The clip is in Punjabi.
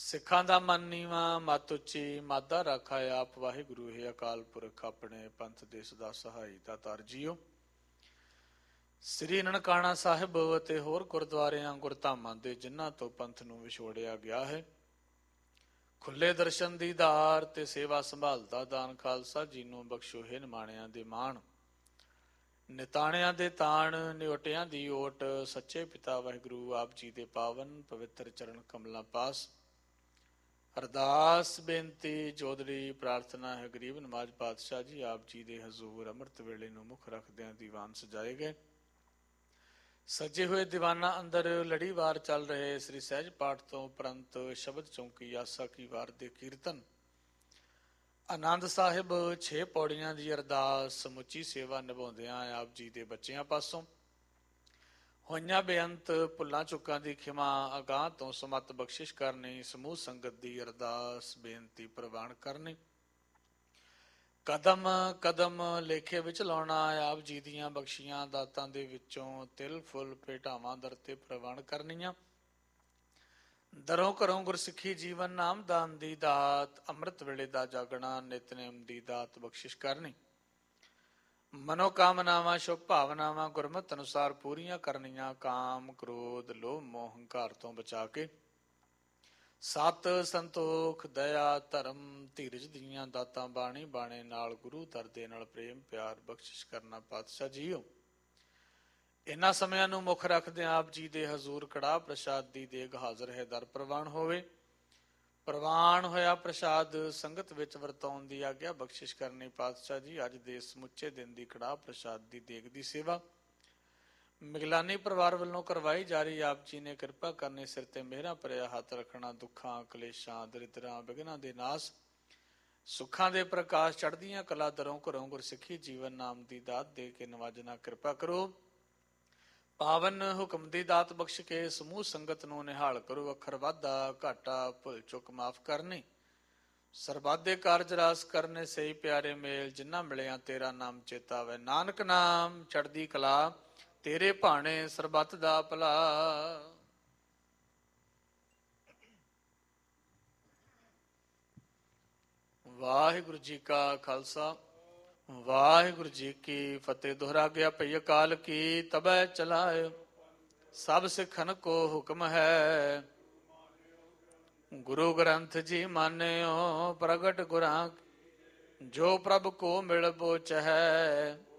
ਸਿੱਖਾਂ ਦਾ ਮਨ ਨੀਵਾਂ, ਮੱਤ ਉੱਚੀ, ਮਾਦਾ ਰਾਖਾ ਆਪ ਵਾਹਿਗੁਰੂ ਹੈ। ਅਕਾਲ ਪੁਰਖ ਆਪਣੇ ਪੰਥ ਦੇ ਸਦਾ ਸਹਾਈ ਦਾਤਾਰ ਜੀਓ। ਸ੍ਰੀ ਨਨਕਾਣਾ ਸਾਹਿਬ ਅਤੇ ਹੋਰ ਗੁਰਦੁਆਰਿਆਂ ਗੁਰਧਾਮਾਂ ਦੇ ਜਿਨ੍ਹਾਂ ਤੋਂ ਪੰਥ ਨੂੰ ਵਿਛੋੜਿਆ ਗਿਆ ਹੈ, ਖੁੱਲੇ ਦਰਸ਼ਨ ਦੀਦਾਰ ਤੇ ਸੇਵਾ ਸੰਭਾਲ ਦਾ ਦਾਨ ਖਾਲਸਾ ਜੀ ਨੂੰ ਬਖਸ਼ੋ ਹੈ। ਨਿਮਾਣਿਆਂ ਦੇ ਮਾਣ, ਨਿਤਾਣਿਆਂ ਦੇ ਤਾਣ, ਨਿਓਟਿਆਂ ਦੀ ਓਟ, ਸੱਚੇ ਪਿਤਾ ਵਾਹਿਗੁਰੂ ਆਪ ਜੀ ਦੇ ਪਾਵਨ ਪਵਿੱਤਰ ਚਰਨ ਕਮਲਾਂ ਪਾਸ ਅਰਦਾਸ ਬੇਨਤੀ ਜੋਦੜੀ ਪ੍ਰਾਰਥਨਾ ਹੈ। ਗਰੀਬ ਨਵਾਜ ਪਾਤਸ਼ਾਹ ਜੀ ਆਪ ਜੀ ਦੇ ਹਜ਼ੂਰ ਅੰਮ੍ਰਿਤ ਵੇਲੇ ਨੂੰ ਮੁੱਖ ਰੱਖਦਿਆਂ ਦੀਵਾਨ ਸਜਾਏ ਗਏ। ਸਜੇ ਹੋਏ ਦੀਵਾਨਾਂ ਅੰਦਰ ਲੜੀਵਾਰ ਚੱਲ ਰਹੇ ਸ੍ਰੀ ਸਹਿਜ ਪਾਠ ਤੋਂ ਉਪਰੰਤ ਸ਼ਬਦ ਚੌਂਕੀ ਆਸਾ ਕੀ ਵਾਰ ਦੇ ਕੀਰਤਨ, ਆਨੰਦ ਸਾਹਿਬ 6 ਪੌੜੀਆਂ ਦੀ ਅਰਦਾਸ, ਸਮੁੱਚੀ ਸੇਵਾ ਨਿਭਾਉਂਦਿਆਂ ਆਪ ਜੀ ਦੇ ਬੱਚਿਆਂ ਪਾਸੋਂ ਹੋਈਆਂ ਬੇਅੰਤ ਭੁੱਲਾਂ ਚੁੱਕਾਂ ਦੀ ਖਿਮਾ, ਅਗਾਂਹ ਤੋਂ ਸਮੱਤ ਬਖਸ਼ਿਸ਼ ਕਰਨੀ, ਸਮੂਹ ਸੰਗਤ ਦੀ ਅਰਦਾਸ ਬੇਨਤੀ ਪ੍ਰਵਾਨ ਕਰਨੀ, ਕਦਮ ਕਦਮ ਲੇਖੇ ਵਿੱਚ ਲਾਉਣਾ, ਆਪ ਜੀ ਦੀਆਂ ਬਖਸ਼ੀਆਂ ਦਾਤਾਂ ਦੇ ਵਿੱਚੋਂ ਤਿਲ ਫੁੱਲ ਭੇਟਾਵਾਂ ਦਰ ਤੇ ਪ੍ਰਵਾਨ ਕਰਨੀਆਂ, ਦਰੋਂ ਘਰੋਂ ਗੁਰਸਿੱਖੀ ਜੀਵਨ ਨਾਮਦਾਨ ਦੀ ਦਾਤ, ਅੰਮ੍ਰਿਤ ਵੇਲੇ ਦਾ ਜਾਗਣਾ, ਨਿਤਨੇਮ ਦੀ ਦਾਤ ਬਖਸ਼ਿਸ਼ ਕਰਨੀ, ਮਨੋਕਾਮਨਾਵਾਂ ਸ਼ੁਭ ਭਾਵਨਾਵਾਂ ਗੁਰਮਤ ਅਨੁਸਾਰ ਪੂਰੀਆਂ ਕਰਨੀਆਂ, ਕਾਮ ਕ੍ਰੋਧ ਲੋਭ ਮੋਹ ਹੰਕਾਰ ਤੋਂ ਬਚਾ ਕੇ ਸਤ ਸੰਤੋਖ ਦਇਆ ਧਰਮ ਧੀਰਜ ਦੀਆਂ ਦਾਤਾਂ ਬਾਣੀ ਬਾਣੇ ਨਾਲ ਗੁਰੂ ਦਰ ਦੇ ਨਾਲ ਪ੍ਰੇਮ ਪਿਆਰ ਬਖਸ਼ਿਸ਼ ਕਰਨਾ। ਪਾਤਸ਼ਾਹ ਜੀਓ, ਇਹਨਾਂ ਸਮਿਆਂ ਨੂੰ ਮੁੱਖ ਰੱਖਦਿਆਂ ਆਪ ਜੀ ਦੇ ਹਜ਼ੂਰ ਕੜਾਹ ਪ੍ਰਸ਼ਾਦ ਦੀ ਦੇਗ ਹਾਜ਼ਰ ਹੈ। ਦਰ ਪ੍ਰਵਾਨ ਹੋਵੇ। ਪ੍ਰਵਾਨ ਹੋਇਆ ਪ੍ਰਸ਼ਾਦ ਸੰਗਤ ਵਿੱਚ ਵਰਤਾਉਣ ਦੀ ਆਗਿਆ ਬਖਸ਼ਿਸ਼ ਕਰਨੀ। ਪਾਤਸ਼ਾਹ ਜੀ, ਅੱਜ ਦੇ ਸਮੁੱਚੇ ਦਿਨ ਦੀ ਕੜਾਹ ਪ੍ਰਸ਼ਾਦ ਦੀ ਦੇਗ ਦੀ ਸੇਵਾ ਮਿਗਲਾਨੀ ਪਰਿਵਾਰ ਵੱਲੋਂ ਕਰਵਾਈ ਜਾ ਰਹੀ। ਆਪ ਜੀ ਨੇ ਕਿਰਪਾ ਕਰਨੀ, ਸਿਰ ਤੇ ਮਿਹਰਾਂ ਭਰਿਆ ਹੱਥ ਰੱਖਣਾ, ਦੁੱਖਾਂ ਕਲੇਸ਼ਾਂ ਦਰਿਦਰਾਂ ਵਿਘਨਾਂ ਦੇ ਨਾਸ, ਸੁੱਖਾਂ ਦੇ ਪ੍ਰਕਾਸ਼, ਚੜ੍ਹਦੀਆਂ ਕਲਾ ਦਰੋਂ ਘਰੋਂ ਗੁਰਸਿੱਖੀ ਜੀਵਨ ਨਾਮ ਦੀ ਦਾਤ ਦੇ ਕੇ ਨਵਾਜਣਾ। ਕਿਰਪਾ ਕਰੋ, ਪਾਵਨ ਹੁਕਮ ਦੀ ਦਾਤ ਬਖਸ਼ ਕੇ ਸਮੂਹ ਸੰਗਤ ਨੂੰ ਨਿਹਾਲ ਕਰੋ। ਅੱਖਰ ਵਾਧਾ ਘਾਟਾ ਭੁੱਲ ਚੁੱਕ ਮਾਫ ਕਰਨੀ, ਸਰਬਾਦੇ ਕਾਰਜ ਰਾਸ ਕਰਨੇ, ਸਹੀ ਪਿਆਰੇ ਮੇਲ ਜਿਨ੍ਹਾਂ ਮਿਲਿਆ ਤੇਰਾ ਨਾਮ ਚੇਤਾਵੇ। ਨਾਨਕ ਨਾਮ ਚੜ੍ਹਦੀ ਕਲਾ, ਤੇਰੇ ਭਾਣੇ ਸਰਬੱਤ ਦਾ ਭਲਾ। ਵਾਹਿਗੁਰੂ ਜੀ ਕਾ ਖਾਲਸਾ, ਵਾਹਿਗੁਰੂ ਜੀ ਕੀ ਫਤਿਹ। ਦੁਹਰਾ ਗਿਆ ਭਈ ਅਕਾਲ ਕੀ ਤਬੈ ਚਲਾਇ, ਸਭ ਸਿੱਖਨ ਕੋ ਹੁਕਮ ਹੈ। ਗੁਰੂ ਗ੍ਰੰਥ ਜੀ ਮਾਨਿਓ ਪ੍ਰਗਟ ਗੁਰਾਂ, ਜੋ ਪ੍ਰਭ ਕੋ ਮਿਲ ਬੋਚ ਹੈ।